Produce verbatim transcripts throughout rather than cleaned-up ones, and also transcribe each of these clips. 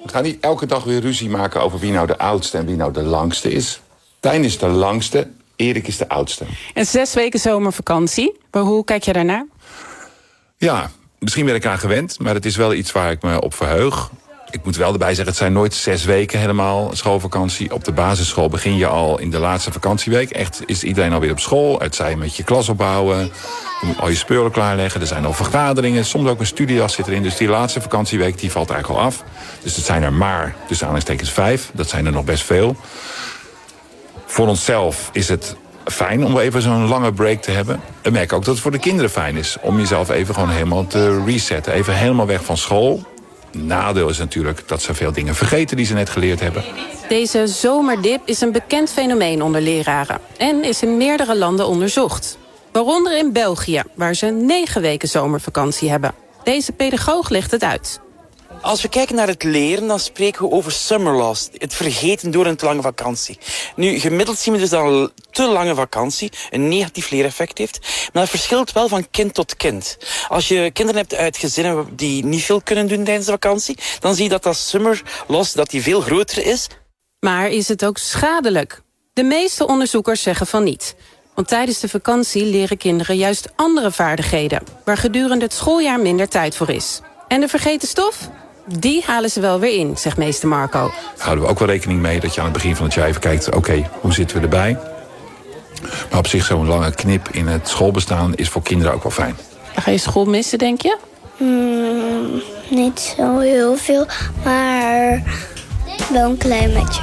We gaan niet elke dag weer ruzie maken over wie nou de oudste en wie nou de langste is. Tijn is de langste, Erik is de oudste. En zes weken zomervakantie, maar hoe kijk je daarnaar? Ja, misschien ben ik aan gewend, maar het is wel iets waar ik me op verheug. Ik moet wel erbij zeggen, het zijn nooit zes weken helemaal schoolvakantie. Op de basisschool begin je al in de laatste vakantieweek. Echt is iedereen alweer op school. Het zij met je klas opbouwen. Je moet al je spullen klaarleggen. Er zijn al vergaderingen. Soms ook een studiejas zit erin. Dus die laatste vakantieweek die valt eigenlijk al af. Dus het zijn er maar, tussen aanhalingstekens, vijf. Dat zijn er nog best veel. Voor onszelf is het fijn om even zo'n lange break te hebben. Ik merk ook dat het voor de kinderen fijn is. Om jezelf even gewoon helemaal te resetten. Even helemaal weg van school. Nadeel is natuurlijk dat ze veel dingen vergeten die ze net geleerd hebben. Deze zomerdip is een bekend fenomeen onder leraren. En is in meerdere landen onderzocht. Waaronder in België, waar ze negen weken zomervakantie hebben. Deze pedagoog legt het uit. Als we kijken naar het leren, dan spreken we over summer loss. Het vergeten door een te lange vakantie. Nu, gemiddeld zien we dus dat een te lange vakantie een negatief leereffect heeft. Maar dat verschilt wel van kind tot kind. Als je kinderen hebt uit gezinnen die niet veel kunnen doen tijdens de vakantie, dan zie je dat dat summer loss dat die veel groter is. Maar is het ook schadelijk? De meeste onderzoekers zeggen van niet. Want tijdens de vakantie leren kinderen juist andere vaardigheden, waar gedurende het schooljaar minder tijd voor is. En de vergeten stof? Die halen ze wel weer in, zegt meester Marco. Daar houden we ook wel rekening mee dat je aan het begin van het jaar even kijkt, oké, okay, hoe zitten we erbij? Maar op zich zo'n lange knip in het schoolbestaan is voor kinderen ook wel fijn. Ga je school missen, denk je? Hmm, niet zo heel veel, maar wel een klein beetje.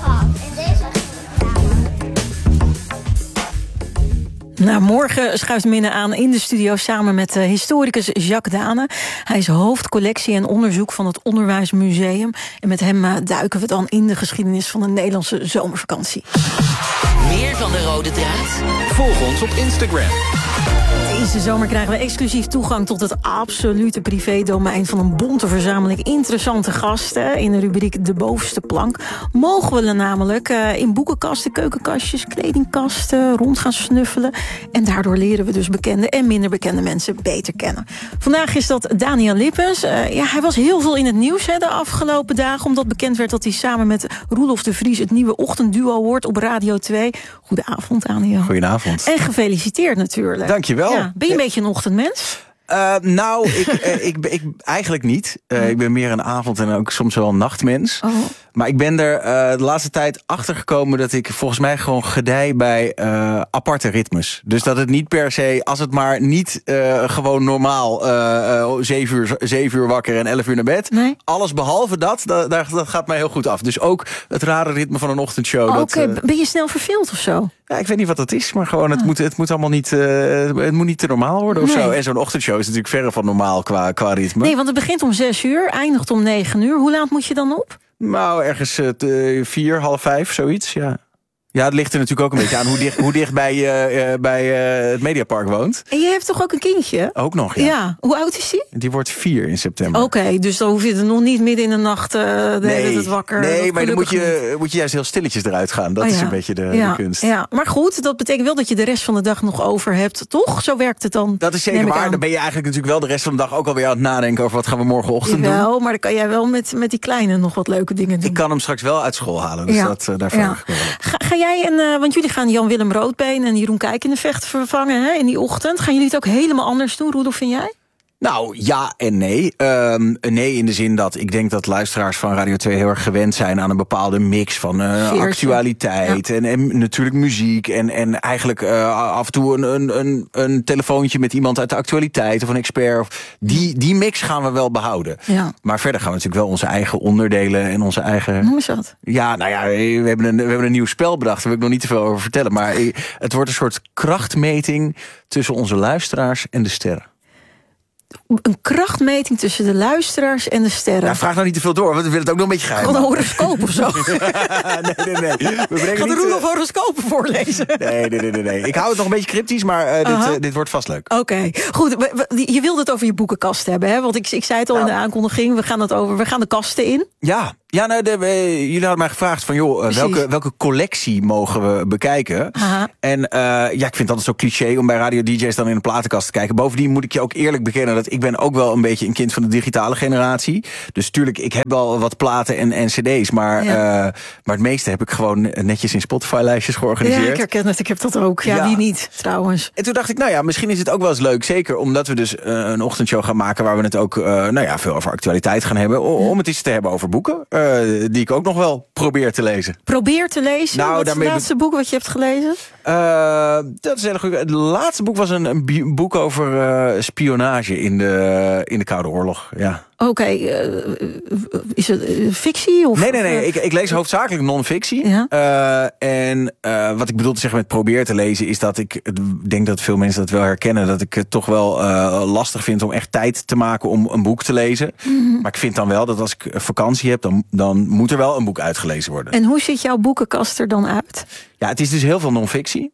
Nou, morgen schuift Minne aan in de studio samen met uh, historicus Jacques Dane. Hij is hoofdcollectie en onderzoek van het Onderwijsmuseum. En met hem uh, duiken we dan in de geschiedenis van de Nederlandse zomervakantie. Meer van de rode draad? Volg ons op Instagram. Deze zomer krijgen we exclusief toegang tot het absolute privédomein van een bonte verzameling interessante gasten. In de rubriek De Bovenste Plank mogen we er namelijk uh, in boekenkasten, keukenkastjes, kledingkasten rond gaan snuffelen. En daardoor leren we dus bekende en minder bekende mensen beter kennen. Vandaag is dat Daniel Lippens. Uh, ja, hij was heel veel in het nieuws hè, de afgelopen dagen, omdat bekend werd dat hij samen met Roelof de Vries het nieuwe ochtendduo wordt op Radio twee. Goedenavond, Daniel. Goedenavond. En gefeliciteerd natuurlijk. Dankjewel. Ja, ben je een beetje een ochtendmens? Uh, nou, ik, uh, ik, ik eigenlijk niet. Uh, ik ben meer een avond- en ook soms wel een nachtmens. Oh. Maar ik ben er uh, de laatste tijd achter gekomen dat ik volgens mij gewoon gedij bij uh, aparte ritmes. Dus dat het niet per se, als het maar niet uh, gewoon normaal uh, zeven uur, zeven uur wakker en elf uur naar bed. Nee. Alles behalve dat, dat, dat, dat gaat mij heel goed af. Dus ook het rare ritme van een ochtendshow. Oh, Oké, okay. uh, ben je snel verveeld of zo? Ja, ik weet niet wat dat is, maar gewoon het, ah. moet, het moet allemaal niet, uh, het moet niet te normaal worden of nee. zo. En zo'n ochtendshow is natuurlijk verre van normaal qua, qua ritme. Nee, want het begint om zes uur, eindigt om negen uur. Hoe laat moet je dan op? Nou, ergens uh, vier, half vijf, zoiets, ja. Ja, het ligt er natuurlijk ook een beetje aan hoe dicht, hoe dicht bij, uh, uh, bij uh, het Mediapark woont. En je hebt toch ook een kindje? Ook nog, ja. Ja. Hoe oud is die? Die wordt vier in september. Oké, okay, dus dan hoef je er nog niet midden in de nacht uh, de nee, hele tijd wakker. Nee, maar dan moet je, moet je juist heel stilletjes eruit gaan. Dat oh, ja. is een beetje de, ja. de kunst. Ja, maar goed, dat betekent wel dat je de rest van de dag nog over hebt, toch? Zo werkt het dan. Dat is zeker waar. Dan ben je eigenlijk natuurlijk wel de rest van de dag ook alweer aan het nadenken over wat gaan we morgenochtend doen. Wel, maar dan kan jij wel met, met die kleine nog wat leuke dingen doen. Ik kan hem straks wel uit school halen, dus ja. dat, uh, daarvoor. Ja. Ga, ga jij, een, uh, want jullie gaan Jan-Willem Roodbeen en Jeroen Kijkendevecht vervangen hè, in die ochtend. Gaan jullie het ook helemaal anders doen, Roelof, vind jij? Nou, ja en nee. Um, nee in de zin dat ik denk dat luisteraars van Radio twee heel erg gewend zijn aan een bepaalde mix van uh, actualiteit ja. en, en natuurlijk muziek. En, en eigenlijk uh, af en toe een, een, een telefoontje met iemand uit de actualiteit of een expert. Of die, die mix gaan we wel behouden. Ja. Maar verder gaan we natuurlijk wel onze eigen onderdelen en onze eigen... Hoe is dat? Ja, nou ja, we hebben een, we hebben een nieuw spel bedacht. Daar wil ik nog niet te veel over vertellen. Maar het wordt een soort krachtmeting tussen onze luisteraars en de sterren. Een krachtmeting tussen de luisteraars en de sterren. Ja, vraag nou niet te veel door, want we willen het ook nog een beetje geheim. Gewoon een horoscoop of zo. nee, nee, nee. We brengen Gaat de Roelof uh... horoscopen voorlezen? Nee, nee, nee, nee, nee. Ik hou het nog een beetje cryptisch, maar uh, uh-huh. dit, uh, dit wordt vast leuk. Oké, okay. Goed. Je wilde het over je boekenkast hebben, hè? Want ik, ik zei het al nou. in de aankondiging, we gaan, het over, we gaan de kasten in. Ja. Ja, nou, de, we, jullie hadden mij gevraagd van, joh, uh, welke, welke collectie mogen we bekijken? Aha. En uh, ja, ik vind het altijd zo cliché om bij radio-D J's dan in een platenkast te kijken. Bovendien moet ik je ook eerlijk bekennen dat ik ben ook wel een beetje een kind van de digitale generatie. Dus tuurlijk, ik heb wel wat platen en, en cd's, maar, ja. uh, maar het meeste heb ik gewoon netjes in Spotify-lijstjes georganiseerd. Ja, ik herken het, ik heb dat ook. Ja, ja, wie niet, trouwens. En toen dacht ik, nou ja, misschien is het ook wel eens leuk, zeker omdat we dus uh, een ochtendshow gaan maken waar we het ook uh, nou ja, veel over actualiteit gaan hebben, om het eens te hebben over boeken. Uh, die ik ook nog wel probeer te lezen. Probeer te lezen? Nou, wat is het laatste be- boek wat je hebt gelezen? Uh, dat is heel goed. Het laatste boek was een, een boek over uh, spionage in de, in de Koude Oorlog. Ja. Oké, okay, uh, is het uh, fictie? Of, nee, nee, nee. Ik, ik lees hoofdzakelijk non-fictie. Ja. Uh, en uh, wat ik bedoel te zeggen met probeer te lezen is dat ik denk dat veel mensen dat wel herkennen. Dat ik het toch wel uh, lastig vind om echt tijd te maken om een boek te lezen. Mm-hmm. Maar ik vind dan wel dat als ik vakantie heb, dan, dan moet er wel een boek uitgelezen worden. En hoe ziet jouw boekenkast er dan uit? Ja, het is dus heel veel non-fictie.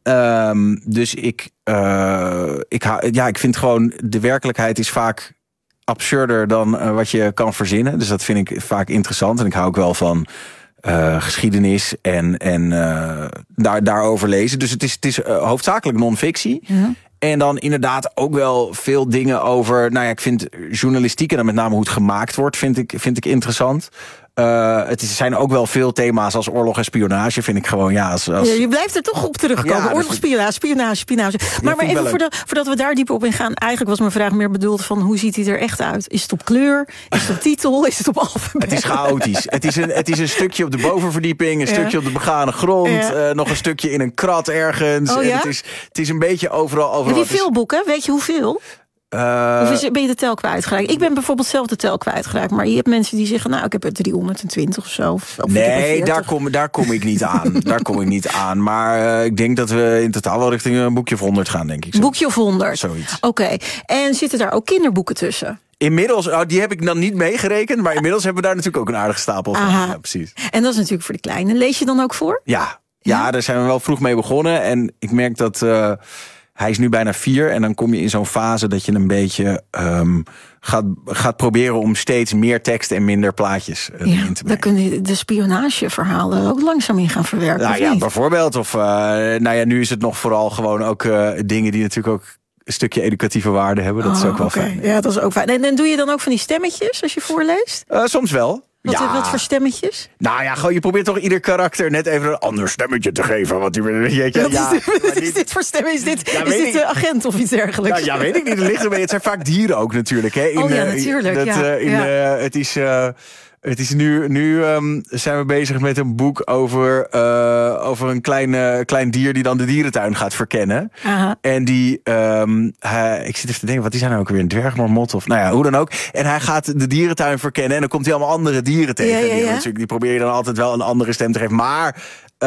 Um, dus ik, uh, ik, ja, ik vind gewoon, de werkelijkheid is vaak absurder dan uh, wat je kan verzinnen. Dus dat vind ik vaak interessant. En ik hou ook wel van uh, geschiedenis en, en uh, daar, daarover lezen. Dus het is, het is uh, hoofdzakelijk non-fictie. Ja. En dan inderdaad ook wel veel dingen over, nou ja, ik vind journalistiek en dan met name hoe het gemaakt wordt, vind ik, vind ik interessant. Uh, het is, zijn ook wel veel thema's als oorlog en spionage, vind ik gewoon, ja. Als, als... Ja, je blijft er toch op terugkomen. Ja, oorlog, spionage, spionage, spionage. Maar, maar even voordat, voordat we daar dieper op ingaan, eigenlijk was mijn vraag meer bedoeld van, hoe ziet hij er echt uit? Is het op kleur? Is het op titel? Is het op alfabet? Het is chaotisch. het, is een, het is een stukje op de bovenverdieping, een ja. stukje op de begane grond, ja. uh, nog een stukje in een krat ergens. Oh, ja? het, is, het is een beetje overal. overal. Heb je veel boeken? Weet je hoeveel? Uh, of is, ben je de tel kwijtgeraakt? Ik ben bijvoorbeeld zelf de tel kwijtgeraakt. Maar je hebt mensen die zeggen, nou, ik heb er driehonderdtwintig of zo. Of nee, daar kom, daar kom ik niet aan. daar kom ik niet aan. Maar uh, ik denk dat we in totaal wel richting een boekje of honderd gaan, denk ik. Zo. Boekje of honderd? Zoiets. Oké. Okay. En zitten daar ook kinderboeken tussen? Inmiddels, oh, die heb ik dan niet meegerekend. Maar inmiddels hebben we daar natuurlijk ook een aardige stapel van. Ja, precies. En dat is natuurlijk voor de kleine. Lees je dan ook voor? Ja, ja, ja, daar zijn we wel vroeg mee begonnen. En ik merk dat... Uh, Hij is nu bijna vier en dan kom je in zo'n fase dat je een beetje um, gaat, gaat proberen om steeds meer tekst en minder plaatjes uh, ja, in te brengen. Dan kun je de spionageverhalen ook langzaam in gaan verwerken. Nou ja, bijvoorbeeld. Of uh, nou ja, nu is het nog vooral gewoon ook uh, dingen die natuurlijk ook een stukje educatieve waarde hebben. Dat oh, is ook wel okay. fijn. Ja, dat is ook fijn. En, en doe je dan ook van die stemmetjes als je voorleest? Uh, soms wel. Wat, ja. wat voor stemmetjes? Nou ja, gewoon, je probeert toch ieder karakter net even een ander stemmetje te geven. Want die, je, wat ja, is, dit, wat is dit voor stem? Is dit, ja, is dit de agent of iets dergelijks? Nou, ja, weet ik niet. Het, ligt erbij. Het zijn vaak dieren ook natuurlijk. Hè. In, oh ja, natuurlijk. Dat, ja. Uh, in, ja. Uh, het is... Uh, Het is nu, nu um, zijn we bezig met een boek over, uh, over een klein, uh, klein dier die dan de dierentuin gaat verkennen. Aha. En die, um, hij, ik zit even te denken, wat is hij nou ook weer, een dwergmarmot of, nou ja, hoe dan ook. En hij gaat de dierentuin verkennen en dan komt hij allemaal andere dieren tegen. Ja, ja, ja. Die, natuurlijk, die probeer je dan altijd wel een andere stem te geven. Maar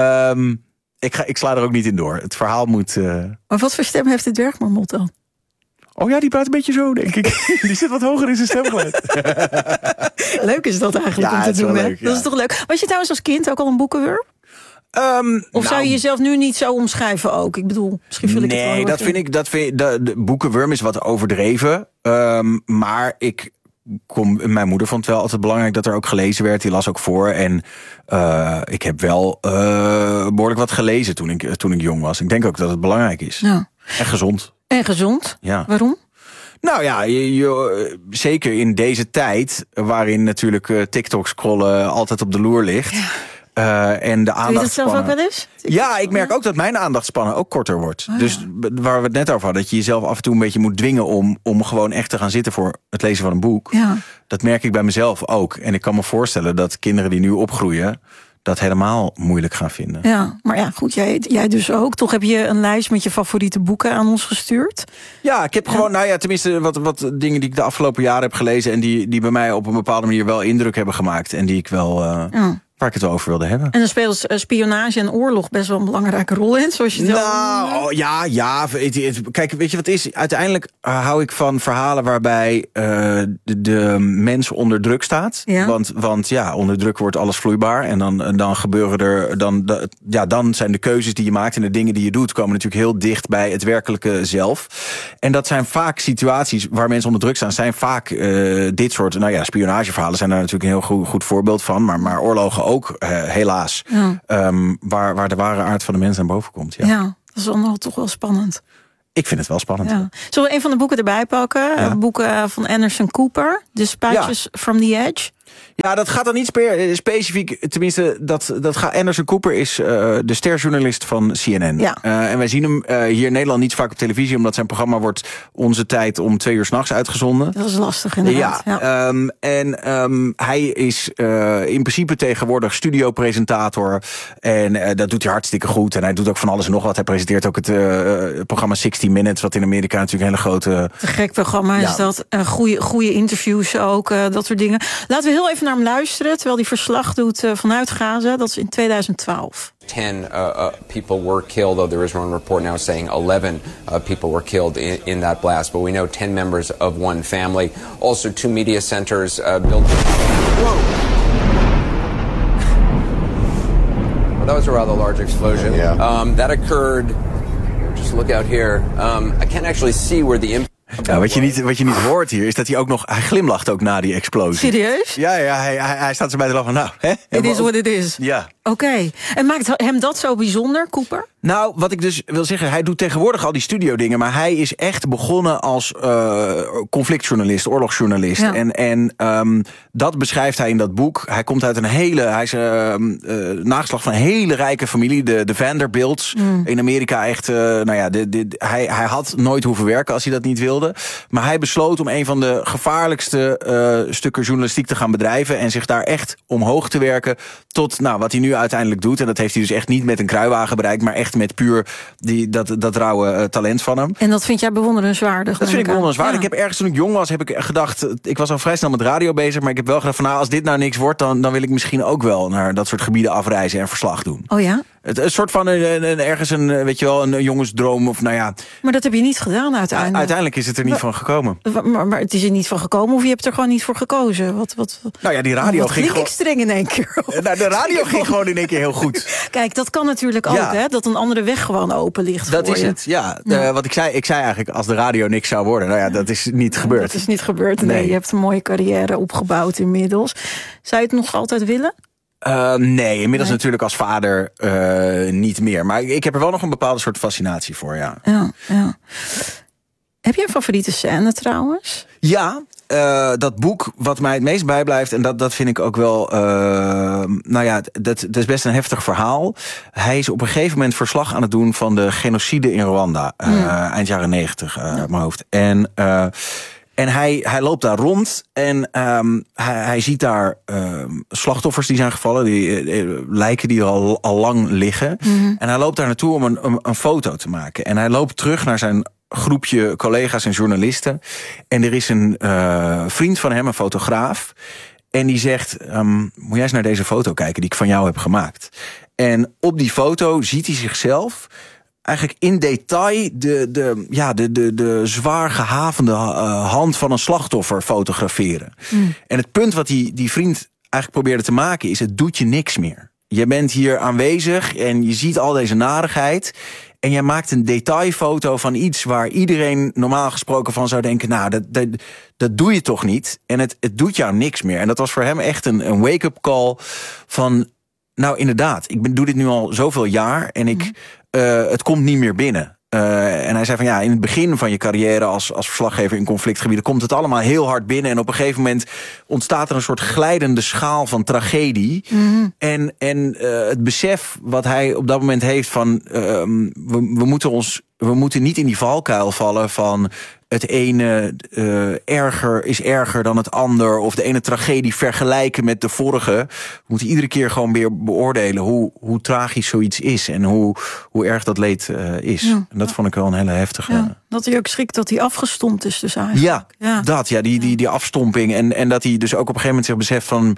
um, ik, ga, ik sla er ook niet in door. Het verhaal moet... Uh... Maar wat voor stem heeft de dwergmarmot dan? Oh ja, die praat een beetje zo, denk ik. Die zit wat hoger in zijn stemgeluid. Leuk is dat eigenlijk ja, om te doen, hè? Leuk, ja. Dat is toch leuk. Was je trouwens als kind ook al een boekenwurm? Um, of nou, zou je jezelf nu niet zo omschrijven ook? Ik bedoel, misschien vul ik nee, het wel. Nee, dat vind ik, dat vind, de, de boekenwurm is wat overdreven. Um, maar ik... Kom, mijn moeder vond het wel altijd belangrijk dat er ook gelezen werd. Die las ook voor. En uh, ik heb wel uh, behoorlijk wat gelezen toen ik, toen ik jong was. Ik denk ook dat het belangrijk is. Ja. En gezond. En gezond? Ja. Waarom? Nou ja, je, je, zeker in deze tijd waarin natuurlijk uh, TikTok scrollen altijd op de loer ligt. Ja. Uh, en de Doe je dat zelf ook wel eens? Ja, ik merk ook dat mijn aandachtspannen ook korter wordt. Oh, ja. Dus waar we het net over hadden, dat je jezelf af en toe een beetje moet dwingen om, om gewoon echt te gaan zitten voor het lezen van een boek. Ja. Dat merk ik bij mezelf ook. En ik kan me voorstellen dat kinderen die nu opgroeien dat helemaal moeilijk gaan vinden. Ja, maar ja, goed, jij, jij dus ook. Toch heb je een lijst met je favoriete boeken aan ons gestuurd? Ja, ik heb ja. gewoon, nou ja, tenminste wat, wat dingen die ik de afgelopen jaren heb gelezen en die, die bij mij op een bepaalde manier wel indruk hebben gemaakt en die ik wel... Uh, ja. waar ik het wel over wilde hebben. En dan speelt spionage en oorlog best wel een belangrijke rol in, zoals je het Nou, oh, ja, ja. Het, het, kijk, weet je wat is? Uiteindelijk uh, hou ik van verhalen waarbij uh, de, de mens onder druk staat. Ja. Want, want ja, onder druk wordt alles vloeibaar. En dan, dan gebeuren er, dan, de, ja, dan zijn de keuzes die je maakt en de dingen die je doet komen natuurlijk heel dicht bij het werkelijke zelf. En dat zijn vaak situaties waar mensen onder druk staan, zijn vaak uh, dit soort, nou ja, spionageverhalen zijn daar natuurlijk een heel goed, goed voorbeeld van. Maar, maar oorlogen ook, uh, helaas. Ja. Um, waar, waar de ware aard van de mens aan boven komt. Ja, ja, dat is dan wel toch wel spannend. Ik vind het wel spannend. Ja. Zullen we een van de boeken erbij pakken? Ja. Boeken van Anderson Cooper. Dispatches ja. from the Edge. Ja, dat gaat dan niet spe- specifiek, tenminste, dat, dat gaat, Anderson Cooper is uh, de sterjournalist van C N N. Ja. Uh, en wij zien hem uh, hier in Nederland niet vaak op televisie, omdat zijn programma wordt Onze Tijd om twee uur 's nachts uitgezonden. Dat is lastig inderdaad. Ja, ja. Um, en um, hij is uh, in principe tegenwoordig studiopresentator. En uh, dat doet hij hartstikke goed. En hij doet ook van alles en nog wat. Hij presenteert ook het uh, programma zestig minutes, wat in Amerika natuurlijk een hele grote... Een gek programma is ja. dat. Uh, goeie, goeie interviews ook, uh, dat soort dingen. Laten we heel even naar hem luisteren, terwijl hij verslag doet uh, vanuit Gaza. Dat is in tweeduizend twaalf. ten uh, uh, people were killed, though there is one report now saying eleven uh, people were killed in, in that blast. But we know ten members of one family. Also two media centers uh, built... Whoa! Well, that was a rather large explosion. Yeah. Um, that occurred... Just look out here. Um, I can't actually see where the impact... Ja, wat je, niet, wat je niet hoort hier is dat hij ook nog... Hij glimlacht ook na die explosie. Serieus? Ja, ja hij, hij, hij staat erbij te lachen van nou... Hè? It is what it is. Ja. Oké. Okay. En maakt hem dat zo bijzonder, Cooper? Nou, wat ik dus wil zeggen, hij doet tegenwoordig al die studio dingen, maar hij is echt begonnen als uh, conflictjournalist, oorlogsjournalist. Ja. En, en um, dat beschrijft hij in dat boek. Hij komt uit een hele, hij is uh, uh, nageslag van een hele rijke familie, de, de Vanderbilts. Mm. In Amerika echt, uh, nou ja, de, de, hij, hij had nooit hoeven werken als hij dat niet wilde. Maar hij besloot om een van de gevaarlijkste uh, stukken journalistiek te gaan bedrijven en zich daar echt omhoog te werken tot, nou, wat hij nu uiteindelijk doet. En dat heeft hij dus echt niet met een kruiwagen bereikt, maar echt met puur die, dat, dat rauwe uh, talent van hem. En dat vind jij bewonderenswaardig? Dat vind ik bewonderenswaardig. Ja. Ik heb ergens toen ik jong was, heb ik gedacht... Ik was al vrij snel met radio bezig, maar ik heb wel gedacht van... nou, als dit nou niks wordt, dan, dan wil ik misschien ook wel naar dat soort gebieden afreizen en verslag doen. Oh ja? Het, een soort van een, een, ergens een, weet je wel, een jongensdroom of nou ja... Maar dat heb je niet gedaan uiteindelijk. Uiteindelijk is het er niet maar, van gekomen. Maar, maar het is er niet van gekomen of je hebt er gewoon niet voor gekozen? Wat, wat, nou ja, die radio wat ging gewoon... ik streng in één keer. Nou, de radio ging gewoon in één keer heel goed. Kijk, dat kan natuurlijk ook, ja. hè? Dat een andere weg gewoon open ligt dat voor is je. Het, ja. ja. Uh, wat ik zei, ik zei eigenlijk, als de radio niks zou worden... nou ja, dat is niet gebeurd. Dat is niet gebeurd, nee. nee. Je hebt een mooie carrière opgebouwd inmiddels. Zou je het nog altijd willen? Uh, nee, inmiddels nee. natuurlijk als vader uh, niet meer. Maar ik heb er wel nog een bepaalde soort fascinatie voor, ja. ja, ja. Heb je een favoriete scène trouwens? Ja, uh, dat boek wat mij het meest bijblijft... en dat, dat vind ik ook wel... Uh, nou ja, dat, dat is best een heftig verhaal. Hij is op een gegeven moment verslag aan het doen... van de genocide in Rwanda. Uh, mm. Eind jaren negentig, uh, ja. mijn hoofd. En... Uh, En hij, hij loopt daar rond en um, hij, hij ziet daar um, slachtoffers die zijn gevallen. Die uh, lijken die er al, al lang liggen. Mm-hmm. En hij loopt daar naartoe om een, een, een foto te maken. En hij loopt terug naar zijn groepje collega's en journalisten. En er is een uh, vriend van hem, een fotograaf. En die zegt, um, moet jij eens naar deze foto kijken die ik van jou heb gemaakt. En op die foto ziet hij zichzelf... eigenlijk in detail de, de, ja, de, de, de zwaar gehavende uh, hand van een slachtoffer fotograferen. Mm. En het punt wat die, die vriend eigenlijk probeerde te maken is... het doet je niks meer. Je bent hier aanwezig en je ziet al deze narigheid... en jij maakt een detailfoto van iets waar iedereen normaal gesproken van zou denken... nou, dat, dat, dat doe je toch niet? En het, het doet jou niks meer. En dat was voor hem echt een, een wake-up call van... nou, inderdaad, ik ben, doe dit nu al zoveel jaar en ik... Mm. Uh, het komt niet meer binnen. Uh, en hij zei van ja, in het begin van je carrière als, als verslaggever in conflictgebieden... komt het allemaal heel hard binnen. En op een gegeven moment ontstaat er een soort glijdende schaal van tragedie. Mm-hmm. En, en uh, het besef wat hij op dat moment heeft van... Uh, we, we, moeten ons, we moeten niet in die valkuil vallen van... het ene uh, erger is erger dan het ander... of de ene tragedie vergelijken met de vorige. We moeten iedere keer gewoon weer beoordelen... hoe, hoe tragisch zoiets is en hoe, hoe erg dat leed uh, is. Ja. En dat ja. vond ik wel een hele heftige... Ja, dat hij ook schrikt dat hij afgestompt is dus eigenlijk. Ja, ja. dat, ja, die, die, die afstomping. En, en dat hij dus ook op een gegeven moment zich beseft van...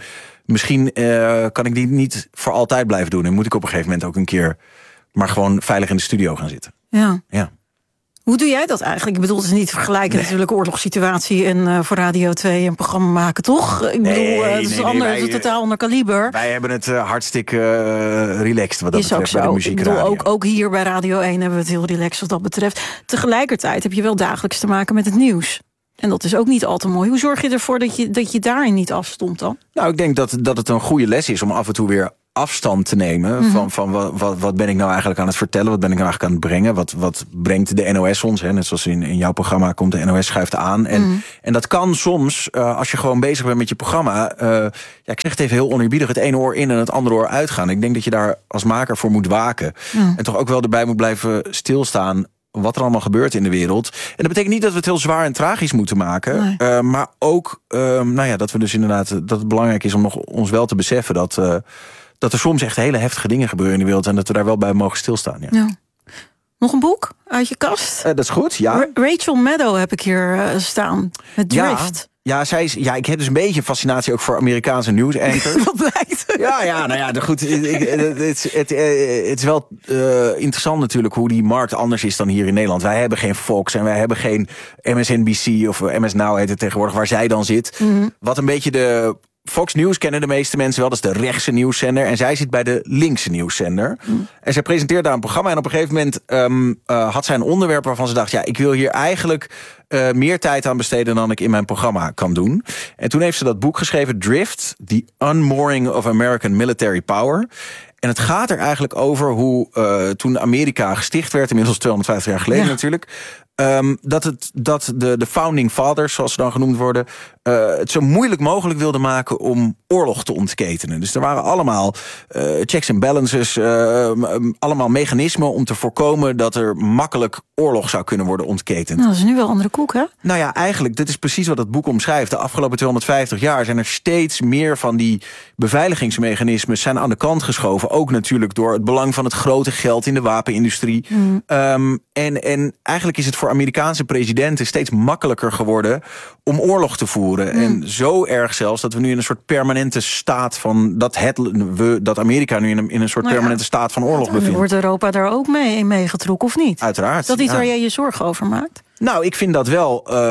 misschien uh, kan ik die niet voor altijd blijven doen. En moet ik op een gegeven moment ook een keer maar gewoon veilig in de studio gaan zitten. Ja. Ja. Hoe doe jij dat eigenlijk? Ik bedoel, het is niet te vergelijken nee. natuurlijk oorlogssituatie en uh, voor Radio twee een programma maken, toch? Ik bedoel, nee, uh, het is nee, anders, nee, wij, het is totaal ander kaliber. Wij hebben het uh, hartstikke uh, relaxed wat dat is betreft ook bij zo. de muziek. Ik bedoel, ook, ook hier bij Radio één hebben we het heel relaxed wat dat betreft. Tegelijkertijd heb je wel dagelijks te maken met het nieuws. En dat is ook niet al te mooi. Hoe zorg je ervoor dat je, dat je daarin niet afstomt dan? Nou, ik denk dat, dat het een goede les is om af en toe weer afstand te nemen. Mm-hmm. Van, van wat, wat, wat ben ik nou eigenlijk aan het vertellen? Wat ben ik nou eigenlijk aan het brengen? Wat, wat brengt de N O S ons? Hè? Net zoals in, in jouw programma komt de N O S schuift aan. En, mm-hmm. en dat kan soms, uh, als je gewoon bezig bent met je programma... Uh, ja, ik zeg het even heel oneerbiedig, het ene oor in en het andere oor uitgaan. Ik denk dat je daar als maker voor moet waken. Mm. En toch ook wel erbij moet blijven stilstaan wat er allemaal gebeurt in de wereld. En dat betekent niet dat we het heel zwaar en tragisch moeten maken. Nee. Uh, maar ook uh, nou ja, dat we dus inderdaad dat het belangrijk is om nog ons wel te beseffen dat, uh, dat er soms echt hele heftige dingen gebeuren in de wereld en dat we daar wel bij mogen stilstaan. Ja. Ja. Nog een boek uit je kast? Uh, dat is goed, ja. Ra- Rachel Maddow heb ik hier uh, staan. Met Drift. Ja. Ja, zij is, ja, ik heb dus een beetje fascinatie ook voor Amerikaanse nieuwsankers. Wat blijkt. Ja, ja, nou ja, goed. Het is, het, het is wel uh, interessant natuurlijk hoe die markt anders is dan hier in Nederland. Wij hebben geen Fox en wij hebben geen M S N B C of M S Now heet het tegenwoordig, waar zij dan zit. Mm-hmm. Wat een beetje de... Fox News kennen de meeste mensen wel, dat is de rechtse nieuwszender. En zij zit bij de linkse nieuwszender. Mm. En zij presenteert daar een programma. En op een gegeven moment um, uh, had zij een onderwerp waarvan ze dacht... ja, ik wil hier eigenlijk uh, meer tijd aan besteden dan ik in mijn programma kan doen. En toen heeft ze dat boek geschreven, Drift, The Unmooring of American Military Power. En het gaat er eigenlijk over hoe uh, toen Amerika gesticht werd... inmiddels tweehonderdvijftig jaar geleden ja. natuurlijk... Um, dat het, dat de, de founding fathers, zoals ze dan genoemd worden... Uh, het zo moeilijk mogelijk wilden maken om oorlog te ontketenen. Dus er waren allemaal uh, checks en balances... Uh, um, allemaal mechanismen om te voorkomen... dat er makkelijk oorlog zou kunnen worden ontketend. Nou, dat is nu wel andere koek, hè? Nou ja, eigenlijk, dit is precies wat het boek omschrijft. De afgelopen tweehonderdvijftig jaar zijn er steeds meer van die beveiligingsmechanismen... zijn aan de kant geschoven. Ook natuurlijk door het belang van het grote geld in de wapenindustrie. Mm. Um, en, en eigenlijk is het voor Amerikaanse presidenten steeds makkelijker geworden om oorlog te voeren. Mm. En zo erg zelfs dat we nu in een soort permanente staat van... dat, het, we, dat Amerika nu in een, in een soort nou ja, permanente staat van oorlog bevindt. Wordt Europa daar ook mee meegetrokken of niet? Uiteraard. Is dat iets ja. waar jij je zorgen over maakt? Nou, ik vind dat wel. Uh,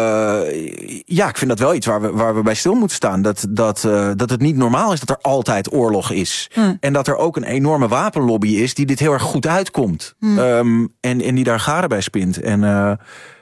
ja, ik vind dat wel iets waar we, waar we bij stil moeten staan. Dat, dat, uh, dat het niet normaal is dat er altijd oorlog is. Hmm. En dat er ook een enorme wapenlobby is die dit heel erg goed uitkomt. Hmm. Um, en, en die daar garen bij spint. En uh,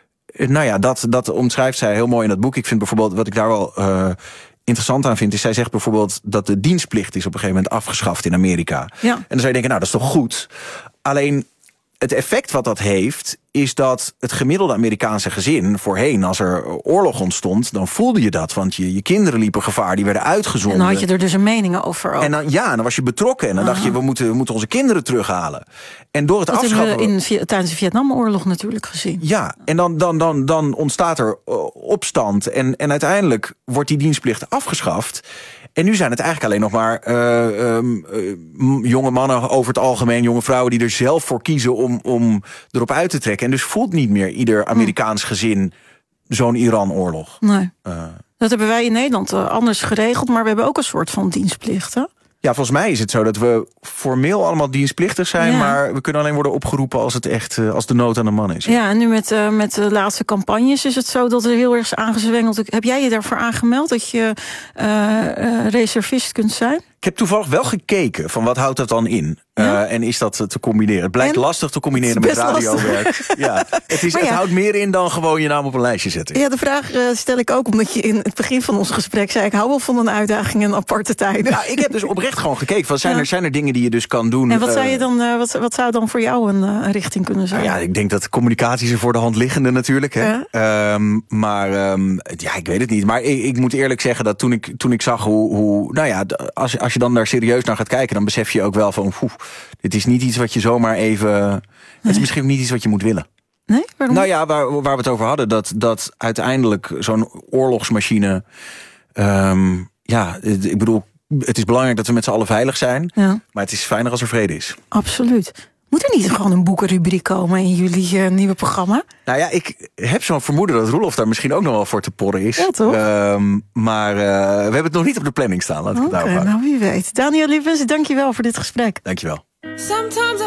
nou ja, dat, dat omschrijft zij heel mooi in dat boek. Ik vind bijvoorbeeld, wat ik daar wel uh, interessant aan vind, is zij zegt bijvoorbeeld dat de dienstplicht is op een gegeven moment afgeschaft in Amerika. Ja. En dan zou je denken, nou, dat is toch goed? Alleen het effect wat dat heeft, is dat het gemiddelde Amerikaanse gezin voorheen, als er oorlog ontstond, dan voelde je dat. Want je, je kinderen liepen gevaar, die werden uitgezonden. En dan had je er dus een mening over ook. En dan, ja, dan was je betrokken. En dan Aha. dacht je, we moeten, we moeten onze kinderen terughalen. En door het dat afschaffen... hebben we in, tijdens de Vietnamoorlog natuurlijk gezien. Ja, en dan, dan, dan, dan ontstaat er opstand. En, en uiteindelijk wordt die dienstplicht afgeschaft. En nu zijn het eigenlijk alleen nog maar uh, um, uh, jonge mannen over het algemeen, jonge vrouwen die er zelf voor kiezen om, om erop uit te trekken. En dus voelt niet meer ieder Amerikaans gezin zo'n Iran-oorlog. Nee. Uh, dat hebben wij in Nederland uh, anders geregeld, maar we hebben ook een soort van dienstplicht, hè? Ja, volgens mij is het zo dat we formeel allemaal dienstplichtig zijn, ja. maar we kunnen alleen worden opgeroepen als het echt uh, als de nood aan de man is. Ja, en nu met, uh, met de laatste campagnes is het zo dat er heel erg is aangezwengeld. Heb jij je daarvoor aangemeld dat je uh, uh, reservist kunt zijn? Ik heb toevallig wel gekeken van wat houdt dat dan in. Ja? Uh, en is dat te combineren? Het blijkt en? lastig te combineren met radiowerk. Ja, het is, ja. het houdt meer in dan gewoon je naam op een lijstje zetten. Ja, de vraag uh, stel ik ook omdat je in het begin van ons gesprek zei, ik hou wel van een uitdaging en aparte tijden. Nou, ik heb dus oprecht gewoon gekeken van zijn, ja. er, zijn er dingen die je dus kan doen. En wat zou je dan, uh, wat, wat zou dan voor jou een, uh, een richting kunnen zijn? Nou ja, ik denk dat communicatie is voor de hand liggende natuurlijk. Hè? Ja. Um, maar um, ja, ik weet het niet. Maar ik, ik moet eerlijk zeggen dat toen ik, toen ik zag hoe, hoe nou ja, als, als je dan daar serieus naar gaat kijken, dan besef je ook wel van, oef, dit is niet iets wat je zomaar even... Nee. Het is misschien ook niet iets wat je moet willen. Nee? Waarom? Nou ja, waar, waar we het over hadden, dat, dat uiteindelijk zo'n oorlogsmachine... Um, ja, ik bedoel, het is belangrijk dat we met z'n allen veilig zijn. Ja. Maar het is fijner als er vrede is. Absoluut. Moet er niet gewoon een boekenrubriek komen in jullie uh, nieuwe programma? Nou ja, ik heb zo'n vermoeden dat Roelof daar misschien ook nog wel voor te porren is. Ja, toch? Um, maar uh, we hebben het nog niet op de planning staan. Laat ik Oké, het daarop houden. nou wie weet. Daniel Lippens, dank je wel voor dit gesprek. Dank je wel. Sometimes I